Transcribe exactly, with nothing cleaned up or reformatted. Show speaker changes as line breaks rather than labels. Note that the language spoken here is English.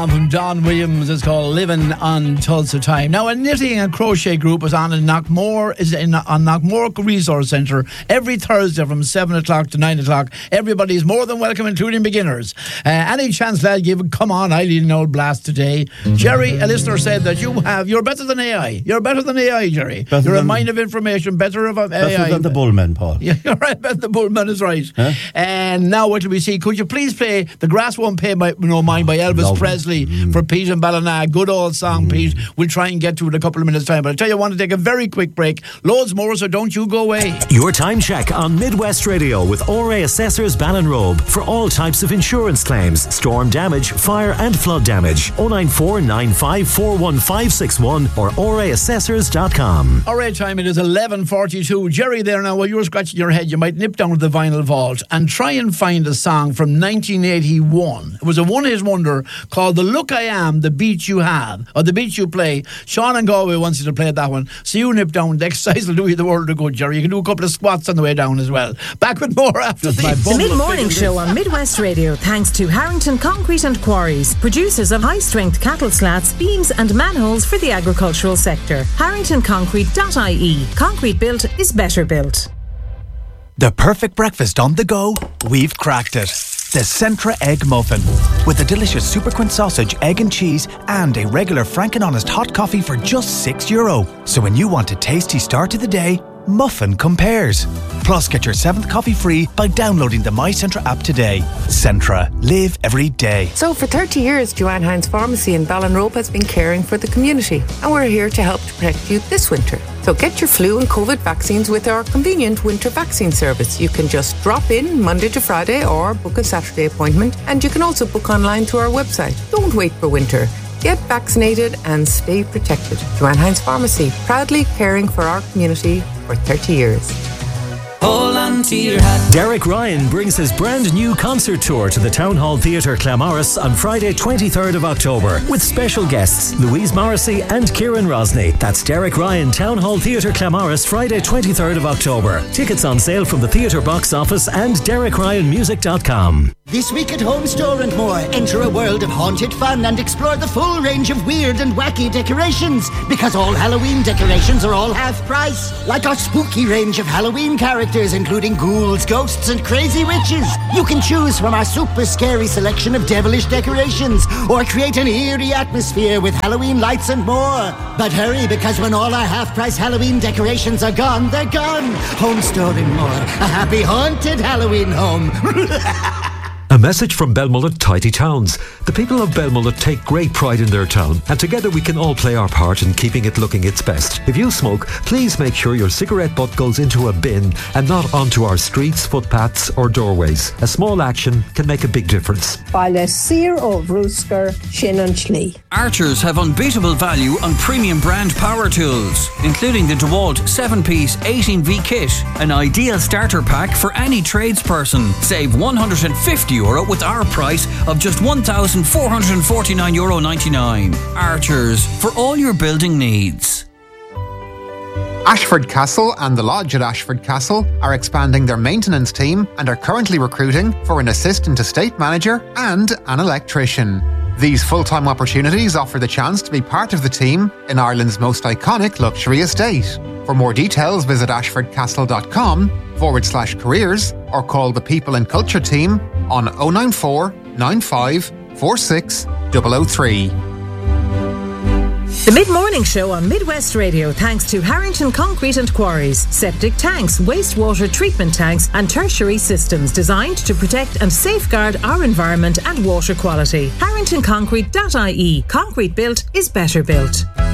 From Don Williams, it's called Living on Tulsa Time. Now, a knitting and crochet group is on in Knockmore, is in on Knockmore Resource Centre every Thursday from seven o'clock to nine o'clock. Everybody is more than welcome, including beginners. Uh, any chance, lad, give come on, I need an old blast today. Mm-hmm. Jerry, a listener said that you have, you're better than A I. You're better than A I, Jerry. Better you're than, a mind of information, better of A I.
Better than the Bullman, Paul.
Yeah, you're right, better the Bullman is right. Huh? And now what do we see? Could you please play The Grass Won't Pay My, No Mind by Elvis Love Presley? Mm. For Pete and Ballina. Good old song, mm. Pete. We'll try and get to it in a couple of minutes' time. But I'll tell you, I want to take a very quick break. Loads more, so don't you go away.
Your time check on Midwest Radio with O R A Assessors Ballinrobe for all types of insurance claims, storm damage, fire and flood damage. oh nine four, nine five four, one five six one or O R A assessors dot com.
All right, time it is eleven forty-two. Jerry, there now, while you were scratching your head, you might nip down to the vinyl vault and try and find a song from nineteen eighty-one. It was a one-hit wonder called The Look I Am, The Beat You Have, or The Beat You Play. Sean and Galway wants you to play that one. So you nip down. The exercise will do you the world of good, Jerry. You can do a couple of squats on the way down as well. Back with more after the...
The mid-morning show on Midwest Radio, thanks to Harrington Concrete and Quarries, producers of high-strength cattle slats, beams and manholes for the agricultural sector. harrington concrete dot I E. Concrete built is better built.
The perfect breakfast on the go, we've cracked it. The Centra Egg Muffin. With a delicious Super Quint sausage, egg and cheese, and a regular Frank and Honest hot coffee for just six euro. So when you want a tasty start to the day, Muffin compares. Plus, get your seventh coffee free by downloading the My Centra app today. Centra. Live every day.
So for thirty years, Joanne Hines Pharmacy in Ballinrobe has been caring for the community. And we're here to help to protect you this winter. So get your flu and COVID vaccines with our convenient winter vaccine service. You can just drop in Monday to Friday or book a Saturday appointment. And you can also book online through our website. Don't wait for winter. Get vaccinated and stay protected. Joanne Hines Pharmacy, proudly caring for our community for thirty years.
Hold on to your hat. Derek Ryan brings his brand new concert tour to the Town Hall Theatre Claremorris on Friday twenty-third of October with special guests Louise Morrissey and Kieran Rosny. That's Derek Ryan, Town Hall Theatre Claremorris, Friday twenty-third of October. Tickets on sale from the theatre box office and derek ryan music dot com.
This week at Home Store and More, enter a world of haunted fun and explore the full range of weird and wacky decorations, because all Halloween decorations are all half price. Like our spooky range of Halloween characters, including ghouls, ghosts and crazy witches. You can choose from our super scary selection of devilish decorations, or create an eerie atmosphere with Halloween lights and more. But hurry, because when all our half price Halloween decorations are gone, they're gone. Home Store and More, a happy haunted Halloween home.
A message from Belmullet Tidy Towns. The people of Belmullet take great pride in their town, and together we can all play our part in keeping it looking its best. If you smoke, please make sure your cigarette butt goes into a bin and not onto our streets, footpaths or doorways. A small action can make a big difference.
Baile Sir of Roosker, Shannon Schlee.
Archers have unbeatable value on premium brand power tools, including the DeWalt seven-piece eighteen V kit, an ideal starter pack for any tradesperson. Save one hundred fifty euro with our price of just one thousand four hundred forty-nine euro ninety-nine. Archers, for all your building needs.
Ashford Castle and the Lodge at Ashford Castle are expanding their maintenance team and are currently recruiting for an assistant estate manager and an electrician. These full-time opportunities offer the chance to be part of the team in Ireland's most iconic luxury estate. For more details, visit ashfordcastle.com forward slash careers or call the People and Culture team on oh nine four, nine five, four six, zero zero three.
The Mid-Morning Show on Midwest Radio, thanks to Harrington Concrete and Quarries. Septic tanks, wastewater treatment tanks and tertiary systems designed to protect and safeguard our environment and water quality. harrington concrete dot I E. Concrete built is better built.